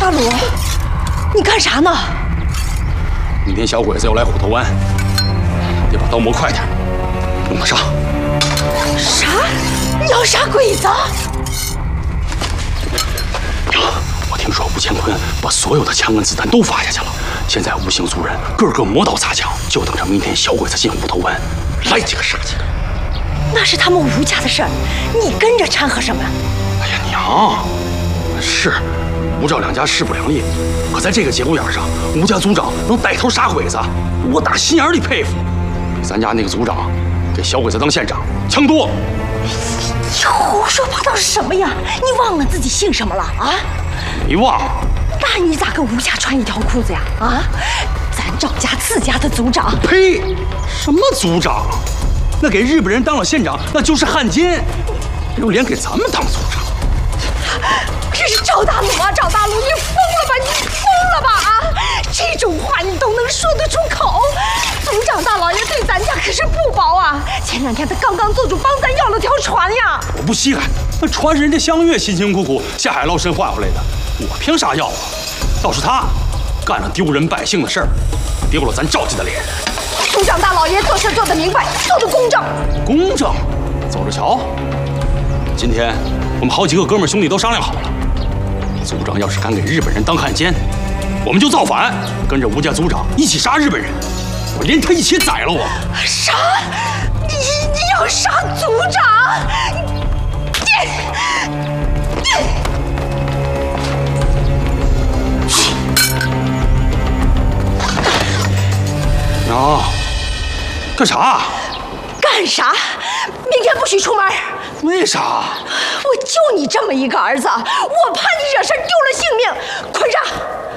大鲁，你干啥呢？ 明天小鬼子要来虎头湾，得把刀磨快点，用得上。 啥？你要杀鬼子？ 娘，我听说吴建坤把所有的枪跟子弹都发下去了，现在吴姓族人个个磨刀擦枪，就等着明天小鬼子进虎头湾，来几个杀几个。 那是他们吴家的事儿，你跟着掺和什么？ 哎呀，娘，是。 吴赵两家势不两立，可在这个节骨眼上，吴家族长能带头杀鬼子，我打心眼里佩服。比咱家那个族长给小鬼子当县长强多。 你胡说八道是什么呀？你忘了自己姓什么了啊？ 没忘。 那你咋跟吴家穿一条裤子呀？啊，咱赵家自家的族长。 呸！什么族长？那给日本人当了县长，那就是汉奸，有脸给咱们当族长？ 这是赵大鲁啊，赵大鲁，你疯了吧？你疯了吧？啊，这种话你都能说得出口？族长大老爷对咱家可是不薄啊！前2天他刚刚做主帮咱要了条船呀。 我不稀罕，那船是人家湘月辛辛苦苦下海捞参换回来的，我凭啥要啊？倒是他干了丢人百姓的事儿，丢了咱赵家的脸。 族长大老爷做事做得明白，做得公正。 公正，走着瞧。今天我们好几个哥们兄弟都商量好了。 族长要是敢给日本人当汉奸，我们就造反，跟着吴家族长一起杀日本人，我连他一起宰了我。 啥？你要杀族长？ 娘，干啥？ 干啥？明天不许出门。 为啥？ 我就你这么一个儿子，我怕你惹事丢了性命，捆上！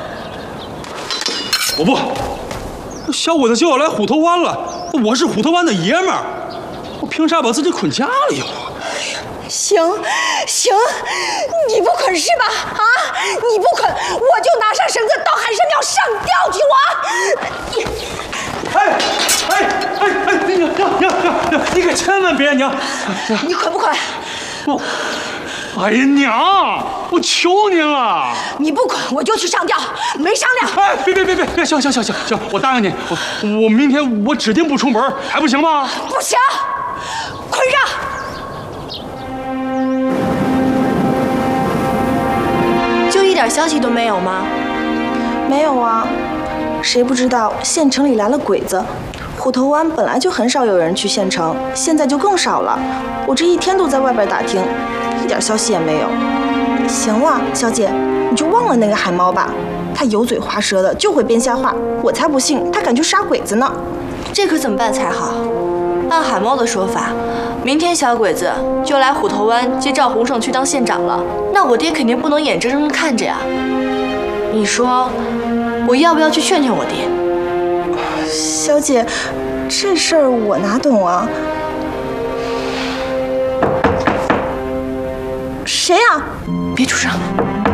我不，小鬼子就要来虎头湾了，我是虎头湾的爷们儿，我凭啥把自己捆家里呀？ 行，你不捆是吧？啊，你不捆，我就拿上绳子到海神庙上吊去！ 娘，你可千万别娘！ 你捆不捆？ 我，哎呀娘，我求您了！ 你不捆我就去上吊，没商量。 哎，别，行，我答应你，我明天我指定不出门，还不行吗？ 不行，捆上！ 就一点消息都没有吗？ 没有啊，谁不知道县城里来了鬼子？虎头湾本来就很少有人去县城，现在就更少了。我这一天都在外边打听，一点消息也没有。行了，小姐，你就忘了那个海猫吧，他油嘴滑舌的，就会编瞎话。我才不信他敢去杀鬼子呢。 这可怎么办才好？按海猫的说法，明天小鬼子就来虎头湾接赵洪胜去当县长了，那我爹肯定不能眼睁睁看着呀。你说，我要不要去劝劝我爹？ 小姐，这事儿我哪懂啊？谁呀？ 别出声。